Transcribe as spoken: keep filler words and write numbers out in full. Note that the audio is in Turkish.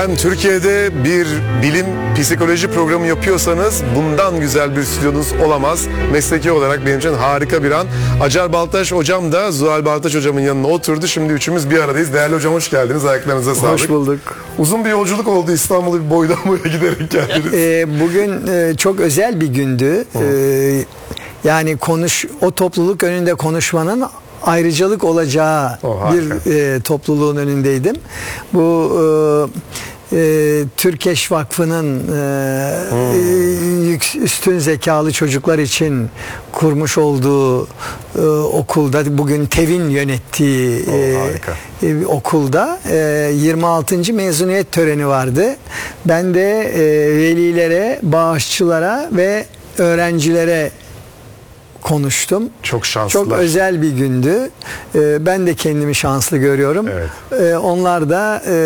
Efendim, Türkiye'de bir bilim psikoloji programı yapıyorsanız bundan güzel bir stüdyonuz olamaz. Mesleki olarak benim için harika bir an. Acar Baltaş hocam da Zuhal Baltaş hocamın yanına oturdu. Şimdi üçümüz bir aradayız. Değerli hocam, hoş geldiniz. Ayaklarınıza sağlık. Hoş bulduk. Uzun bir yolculuk oldu. İstanbul'u bir boydan boya giderek geldiniz. Ee, bugün e, çok özel bir gündü. Ee, yani konuş o topluluk önünde konuşmanın ayrıcalık olacağı Oh, bir e, topluluğun önündeydim. Bu e, e, Türkeş Vakfı'nın e, hmm. üstün zekalı çocuklar için kurmuş olduğu e, okulda, bugün TEV'in yönettiği oh, e, e, okulda e, yirmi altıncı mezuniyet töreni vardı. Ben de e, velilere, bağışçılara ve öğrencilere konuştum. Çok şanslılar. Çok özel bir gündü. Ee, ben de kendimi şanslı görüyorum. Evet. Ee, onlar da e,